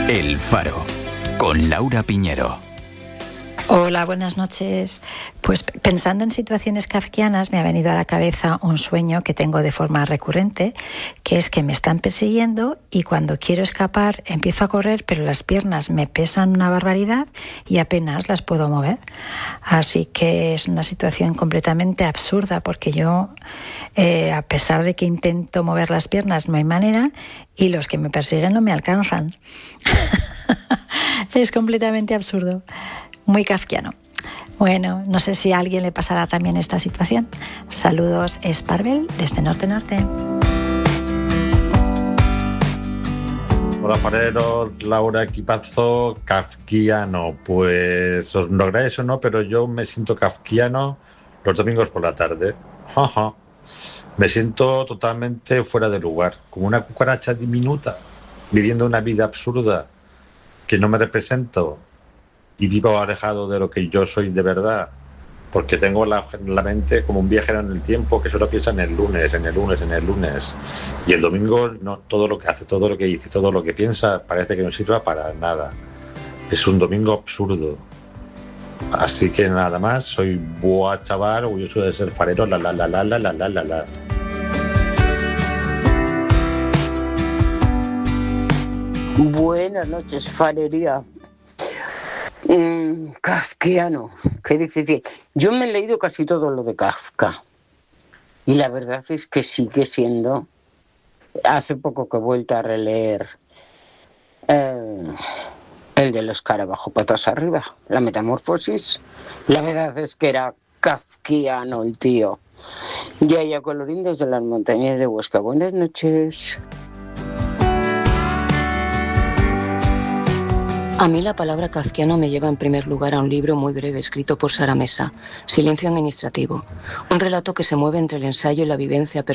El Faro, con Laura Piñero. Hola, buenas noches. Pues pensando en situaciones kafkianas me ha venido a la cabeza un sueño que tengo de forma recurrente, que es que me están persiguiendo y cuando quiero escapar empiezo a correr, pero las piernas me pesan una barbaridad y apenas las puedo mover. Así que es una situación completamente absurda porque yo, a pesar de que intento mover las piernas, no hay manera y los que me persiguen no me alcanzan. Es completamente absurdo. Muy kafkiano. Bueno, no sé si a alguien le pasará también esta situación. Saludos, Esparvel, desde Norte. Hola, fareros, Laura, equipazo, kafkiano. Pues os lográis o no, pero yo me siento kafkiano los domingos por la tarde. Jaja. Me siento totalmente fuera de lugar, como una cucaracha diminuta, viviendo una vida absurda que no me represento. Y vivo alejado de lo que yo soy de verdad, porque tengo la mente como un viajero en el tiempo que solo piensa en el lunes. Y el domingo no, todo lo que hace, todo lo que dice, todo lo que piensa parece que no sirva para nada. Es un domingo absurdo. Así que nada más, soy buah chaval, orgulloso de ser farero, la. Buenas noches, farería. Kafkiano, qué difícil. Yo me he leído casi todo lo de Kafka y la verdad es que sigue siendo. Hace poco que he vuelto a releer el de los escarabajo patas arriba, la metamorfosis. La verdad es que era kafkiano el tío. Ya colorín desde las montañas de Huesca. Buenas noches. A mí la palabra kafkiano me lleva en primer lugar a un libro muy breve escrito por Sara Mesa, Silencio administrativo, un relato que se mueve entre el ensayo y la vivencia personal